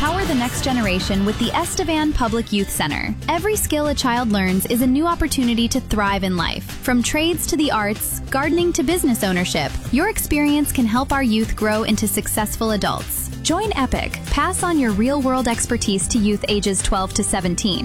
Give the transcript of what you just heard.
Empower the next generation with the Estevan Public Youth Center. Every skill a child learns is a new opportunity to thrive in life. From trades to the arts, gardening to business ownership, your experience can help our youth grow into successful adults. Join EPIC. Pass on your real-world expertise to youth ages 12 to 17.